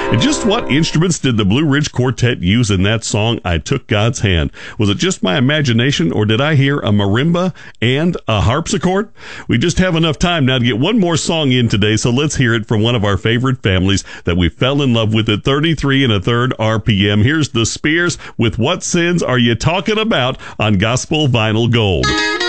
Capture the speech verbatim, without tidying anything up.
And just what instruments did the Blue Ridge Quartet use in that song, I Took God's Hand? Was it just my imagination, or did I hear a marimba and a harpsichord? We just have enough time now to get one more song in today, so let's hear it from one of our favorite families that we fell in love with at thirty-three and a third R P M. Here's the Spears with What Sins Are You Talking About on Gospel Vinyl Gold.